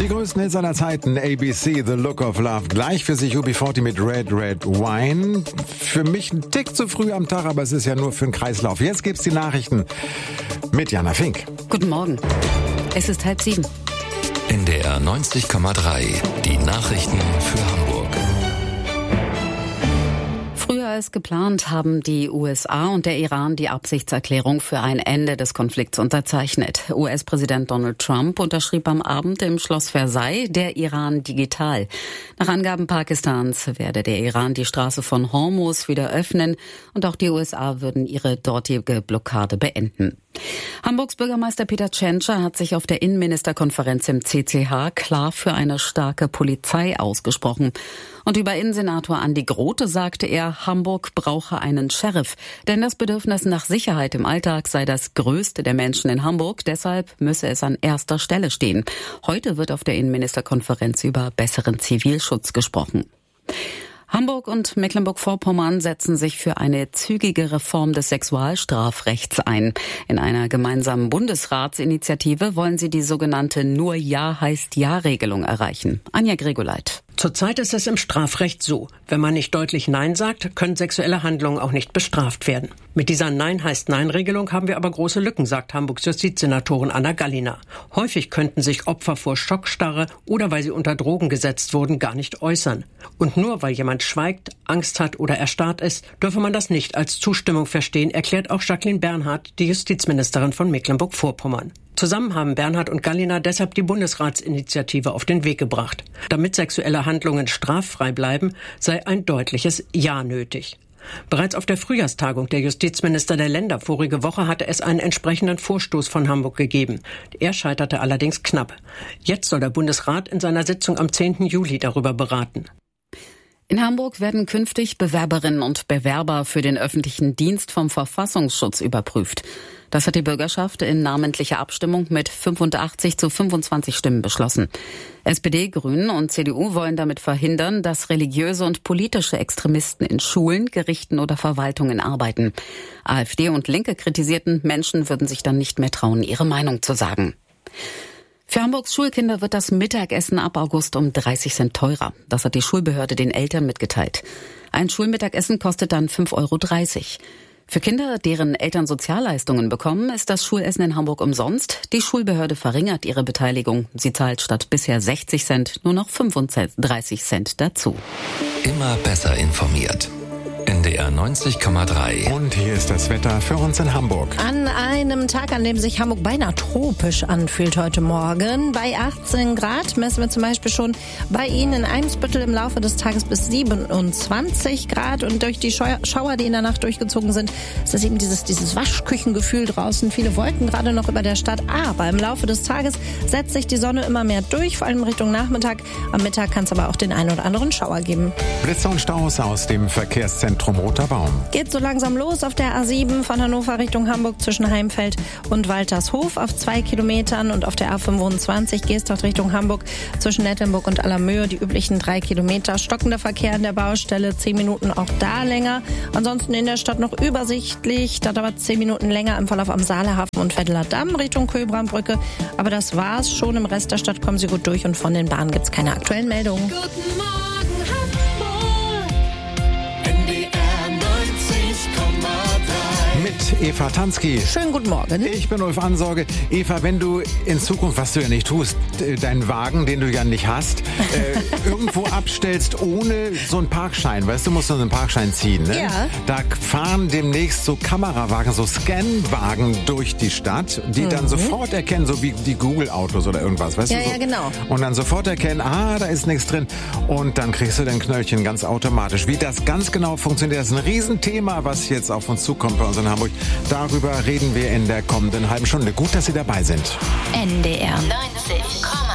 größten Hits aller Zeiten, ABC, The Look of Love. Gleich für sich UB40 mit Red Red Wine. Für mich ein Tick zu früh am Tag, aber es ist ja nur für den Kreislauf. Jetzt gibt's die Nachrichten mit Jana Fink. Guten Morgen. Es ist 6:30. NDR 90,3. Die Nachrichten für Hamburg. Früher als geplant haben die USA und der Iran die Absichtserklärung für ein Ende des Konflikts unterzeichnet. US-Präsident Donald Trump unterschrieb am Abend im Schloss Versailles der Iran digital. Nach Angaben Pakistans werde der Iran die Straße von Hormuz wieder öffnen und auch die USA würden ihre dortige Blockade beenden. Hamburgs Bürgermeister Peter Tschentscher hat sich auf der Innenministerkonferenz im CCH klar für eine starke Polizei ausgesprochen. Und über Innensenator Andi Grote sagte er, Hamburg brauche einen Sheriff. Denn das Bedürfnis nach Sicherheit im Alltag sei das größte der Menschen in Hamburg. Deshalb müsse es an erster Stelle stehen. Heute wird auf der Innenministerkonferenz über besseren Zivilschutz gesprochen. Hamburg und Mecklenburg-Vorpommern setzen sich für eine zügige Reform des Sexualstrafrechts ein. In einer gemeinsamen Bundesratsinitiative wollen sie die sogenannte Nur Ja heißt Ja-Regelung erreichen. Anja Gregoleit. Zurzeit ist es im Strafrecht so, wenn man nicht deutlich Nein sagt, können sexuelle Handlungen auch nicht bestraft werden. Mit dieser Nein-heißt-Nein-Regelung haben wir aber große Lücken, sagt Hamburgs Justizsenatorin Anna Gallina. Häufig könnten sich Opfer vor Schockstarre oder weil sie unter Drogen gesetzt wurden, gar nicht äußern. Und nur weil jemand schweigt, Angst hat oder erstarrt ist, dürfe man das nicht als Zustimmung verstehen, erklärt auch Jacqueline Bernhard, die Justizministerin von Mecklenburg-Vorpommern. Zusammen haben Bernhard und Gallina deshalb die Bundesratsinitiative auf den Weg gebracht. Damit sexuelle Handlungen straffrei bleiben, sei ein deutliches Ja nötig. Bereits auf der Frühjahrstagung der Justizminister der Länder vorige Woche hatte es einen entsprechenden Vorstoß von Hamburg gegeben. Er scheiterte allerdings knapp. Jetzt soll der Bundesrat in seiner Sitzung am 10. Juli darüber beraten. In Hamburg werden künftig Bewerberinnen und Bewerber für den öffentlichen Dienst vom Verfassungsschutz überprüft. Das hat die Bürgerschaft in namentlicher Abstimmung mit 85 zu 25 Stimmen beschlossen. SPD, Grünen und CDU wollen damit verhindern, dass religiöse und politische Extremisten in Schulen, Gerichten oder Verwaltungen arbeiten. AfD und Linke kritisierten, Menschen würden sich dann nicht mehr trauen, ihre Meinung zu sagen. Für Hamburgs Schulkinder wird das Mittagessen ab August um 30 Cent teurer. Das hat die Schulbehörde den Eltern mitgeteilt. Ein Schulmittagessen kostet dann 5,30 €. Für Kinder, deren Eltern Sozialleistungen bekommen, ist das Schulessen in Hamburg umsonst. Die Schulbehörde verringert ihre Beteiligung. Sie zahlt statt bisher 60 Cent nur noch 35 Cent dazu. Immer besser informiert. NDR 90,3. Und hier ist das Wetter für uns in Hamburg. An einem Tag, an dem sich Hamburg beinahe tropisch anfühlt heute Morgen. Bei 18 Grad messen wir zum Beispiel schon bei Ihnen in Eimsbüttel im Laufe des Tages bis 27 Grad. Und durch die Schauer, die in der Nacht durchgezogen sind, ist es eben dieses Waschküchengefühl draußen. Viele Wolken gerade noch über der Stadt. Aber im Laufe des Tages setzt sich die Sonne immer mehr durch, vor allem Richtung Nachmittag. Am Mittag kann es aber auch den einen oder anderen Schauer geben. Blitze und Staus aus dem Verkehrszentrum Roter Baum. Geht so langsam los auf der A7 von Hannover Richtung Hamburg zwischen Heimfeld und Waltershof auf 2 Kilometern und auf der A25 Geesthacht Richtung Hamburg zwischen Nettelnburg und Allermöhe die üblichen 3 Kilometer. Stockender Verkehr an der Baustelle, 10 Minuten auch da länger. Ansonsten in der Stadt noch übersichtlich, da dauert 10 Minuten länger im Verlauf am Saalehafen und Vetteler Damm Richtung Köbrambrücke. Aber das war's schon. Im Rest der Stadt kommen Sie gut durch und von den Bahnen gibt's keine aktuellen Meldungen. Guten Morgen, Hamburg. Mit Eva Tansky. Schönen guten Morgen. Ich bin Ulf Ansorge. Eva, wenn du in Zukunft, was du ja nicht tust, deinen Wagen, den du ja nicht hast, irgendwo abstellst ohne so einen Parkschein, weißt du, musst so einen Parkschein ziehen, ne? Ja. Da fahren demnächst so Kamerawagen, so Scanwagen durch die Stadt, die dann sofort erkennen, so wie die Google-Autos oder irgendwas, weißt du? Ja, so. ja, genau. Und dann sofort erkennen, da ist nichts drin. Und dann kriegst du dein Knöllchen ganz automatisch. Wie das ganz genau funktioniert, das ist ein Riesenthema, was jetzt auf uns zukommt bei uns in Hamburg. Darüber reden wir in der kommenden halben Stunde. Gut, dass Sie dabei sind. NDR 90,3.